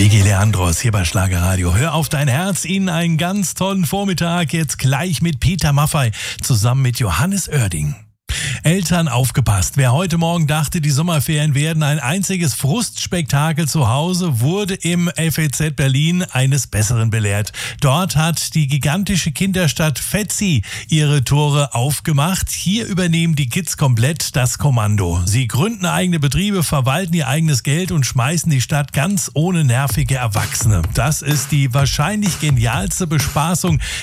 Vigi Leandros hier bei Schlagerradio. Hör auf dein Herz, Ihnen einen ganz tollen Vormittag. Jetzt gleich mit Peter Maffay zusammen mit Johannes Oerding. Eltern aufgepasst. Wer heute Morgen dachte, die Sommerferien werden ein einziges Frustspektakel zu Hause, wurde im FEZ Berlin eines Besseren belehrt. Dort hat die gigantische Kinderstadt Fetzi ihre Tore aufgemacht. Hier übernehmen die Kids komplett das Kommando. Sie gründen eigene Betriebe, verwalten ihr eigenes Geld und schmeißen die Stadt ganz ohne nervige Erwachsene. Das ist die wahrscheinlich genialste Bespaßung,